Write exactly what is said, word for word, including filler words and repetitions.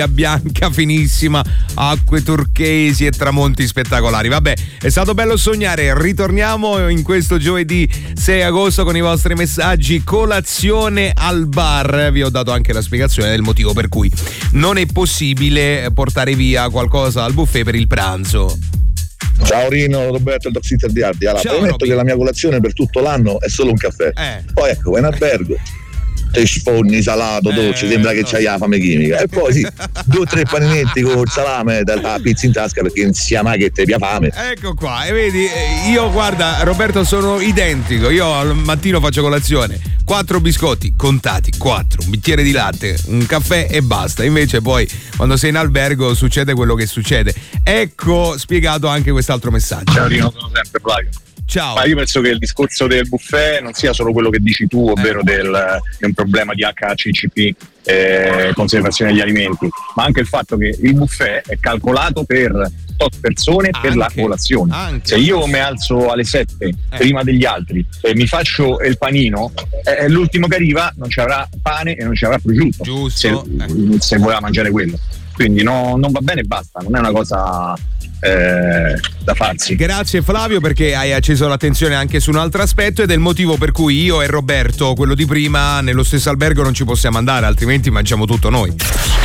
bianca finissima, acque turchesi e tramonti spettacolari. Vabbè, è stato bello sognare. Ritorniamo in questo giovedì sei agosto con i vostri messaggi. Colazione al bar. Vi ho dato anche la spiegazione del motivo per cui non è possibile portare via qualcosa al buffet per il pranzo. Ciao Rino, Roberto, il Dog Sitter di Ardi. Allora, Ciao, premetto Robby. che la mia colazione per tutto l'anno è solo un caffè. Eh. Poi ecco, vai in albergo, te sforni, salato, dolce, Eh, sembra che no. c'hai la fame chimica. E poi sì, due o tre paninetti con il salame dalla pizza in tasca perché non sia mai che te abbia fame. Ecco qua, e vedi, eh, io guarda Roberto sono identico, io al mattino faccio colazione, quattro biscotti contati, quattro, un bicchiere di latte, un caffè e basta. Invece poi quando sei in albergo succede quello che succede. Ecco spiegato anche quest'altro messaggio. Ciao Rino, sono sempre Flavio. Ciao. Ma io penso che il discorso del buffet non sia solo quello che dici tu, ovvero Eh. del, di un problema di H A C C P, eh, conservazione degli alimenti, ma anche il fatto che il buffet è calcolato per tot persone per la Anche, colazione. anche. Se io mi alzo alle sette prima degli altri e mi faccio il panino, eh, l'ultimo che arriva non ci avrà pane e non ci avrà prosciutto. Giusto. Se, Eh. se voleva mangiare quello. Quindi no, non va bene e basta, non è una cosa eh, da farsi. Grazie Flavio perché hai acceso l'attenzione anche su un altro aspetto ed è il motivo per cui io e Roberto, quello di prima, nello stesso albergo non ci possiamo andare, altrimenti mangiamo tutto noi.